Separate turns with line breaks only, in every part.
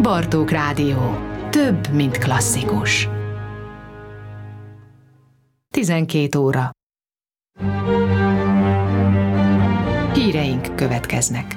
Bartók Rádió. Több, mint klasszikus. 12 óra. Híreink következnek.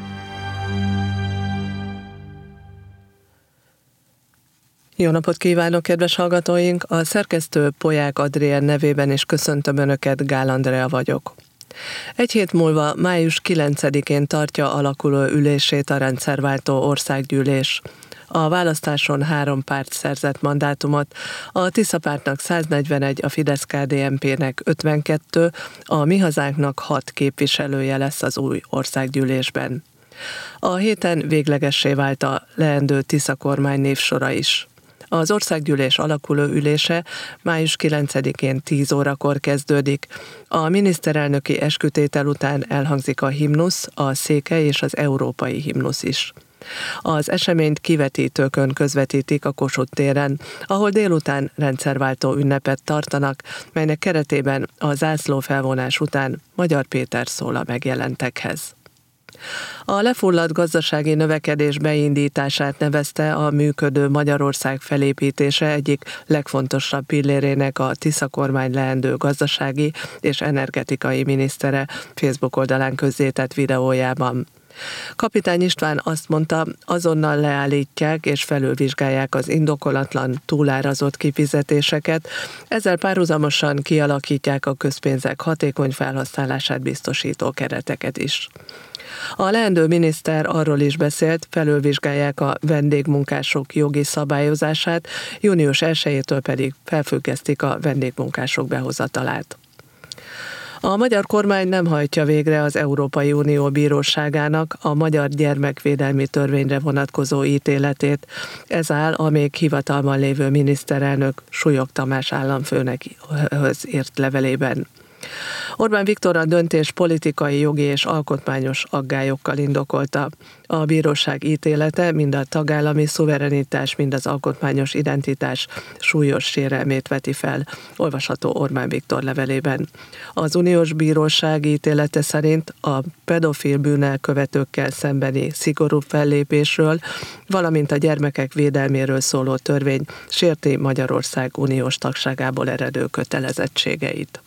Jó napot kívánok, kedves hallgatóink! A szerkesztő Polyák Adrien nevében is köszöntöm Önöket, Gál Andrea vagyok. Egy hét múlva, május 9-én tartja alakuló ülését a rendszerváltó országgyűlés. A választáson 3 párt szerzett mandátumot, a Tisza pártnak 141, a Fidesz-KDNP-nek 52, a Mi Hazánknak 6 képviselője lesz az új országgyűlésben. A héten véglegessé vált a leendő Tisza kormány névsora is. Az országgyűlés alakuló ülése május 9-én 10 órakor kezdődik. A miniszterelnöki eskütétel után elhangzik a himnusz, a székely és az európai himnusz is. Az eseményt kivetítőkön közvetítik a Kossuth téren, ahol délután rendszerváltó ünnepet tartanak, melynek keretében a zászlófelvonás után Magyar Péter szól a megjelentekhez. A lefulladt gazdasági növekedés beindítását nevezte a működő Magyarország felépítése egyik legfontosabb pillérének a Tisza kormány leendő gazdasági és energetikai minisztere Facebook oldalán közzétett videójában. Kapitány István azt mondta, azonnal leállítják és felülvizsgálják az indokolatlan, túlárazott kifizetéseket, ezzel párhuzamosan kialakítják a közpénzek hatékony felhasználását biztosító kereteket is. A leendő miniszter arról is beszélt, felülvizsgálják a vendégmunkások jogi szabályozását, június 1-től pedig felfüggesztik a vendégmunkások behozatalát. A magyar kormány nem hajtja végre az Európai Unió bíróságának a magyar gyermekvédelmi törvényre vonatkozó ítéletét. Ez áll a még hivatalban lévő miniszterelnök Súlyog Tamás államfőnökhöz írt levelében. Orbán Viktor a döntés politikai, jogi és alkotmányos aggályokkal indokolta. A bíróság ítélete mind a tagállami szuverenitás, mind az alkotmányos identitás súlyos sérelmét veti fel, olvasható Orbán Viktor levelében. Az uniós bíróság ítélete szerint a pedofil bűnelkövetőkkel szembeni szigorú fellépésről, valamint a gyermekek védelméről szóló törvény sérti Magyarország uniós tagságából eredő kötelezettségeit.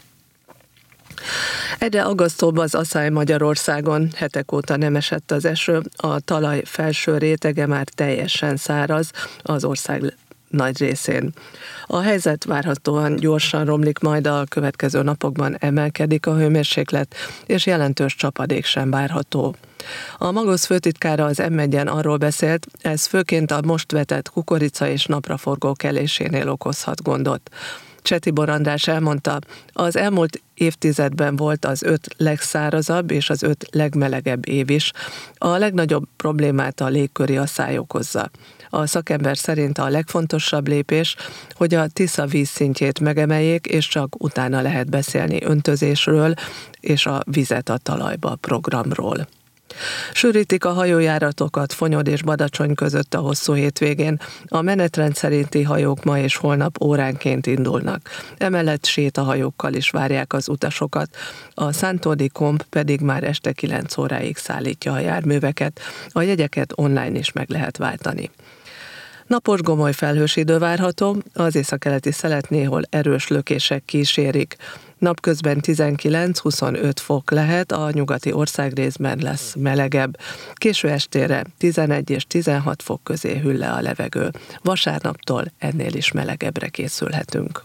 Egyre aggasztóbb az asszály Magyarországon, hetek óta nem esett az eső, a talaj felső rétege már teljesen száraz az ország nagy részén. A helyzet várhatóan gyorsan romlik, majd a következő napokban emelkedik a hőmérséklet, és jelentős csapadék sem várható. A Magosz főtitkára az M1-en arról beszélt, ez főként a most vetett kukorica és napraforgó kelésénél okozhat gondot. Csetibor András elmondta, az elmúlt évtizedben volt az 5 legszárazabb és az 5 legmelegebb év is. A legnagyobb problémát a légköri asszály okozza. A szakember szerint a legfontosabb lépés, hogy a Tisza vízszintjét megemeljék, és csak utána lehet beszélni öntözésről és a vizet a talajba programról. Sűrítik a hajójáratokat Fonyod és Badacsony között a hosszú hétvégén. A menetrend szerinti hajók ma és holnap óránként indulnak. Emellett sétahajókkal is várják az utasokat. A Szántódi Komp pedig már este 9 óráig szállítja a járműveket. A jegyeket online is meg lehet váltani. Napos gomoly felhős idő várható, az északkeleti szelet néhol erős lökések kísérik. Napközben 19-25 fok lehet, a nyugati országrészben lesz melegebb. Késő estére 11 és 16 fok közé hűl le a levegő. Vasárnaptól ennél is melegebbre készülhetünk.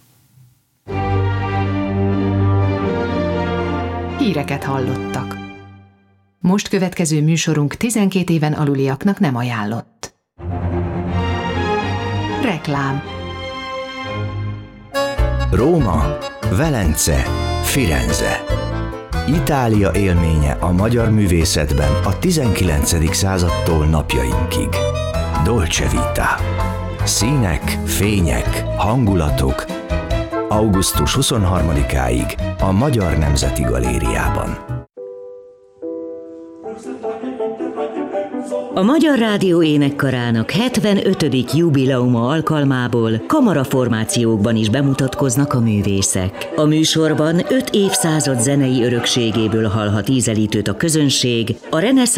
Híreket hallottak. Most következő műsorunk 12 éven aluliaknak nem ajánlott. Reklám.
Róma, Velence, Firenze. Itália élménye a magyar művészetben a 19. századtól napjainkig. Dolce Vita. Színek, fények, hangulatok. Augusztus 23-áig a Magyar Nemzeti Galériában.
A Magyar Rádió Énekkarának 75. jubileuma alkalmából kamaraformációkban is bemutatkoznak a művészek. A műsorban 5 évszázad zenei örökségéből hallhat ízelítőt a közönség, a reneszánsz